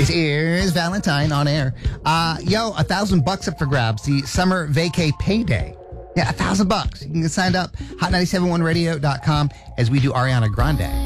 This is Valentine on air. $1,000 up for grabs. The summer vacay payday. Yeah, $1,000. You can get signed up. Hot971radio.com as we do Ariana Grande.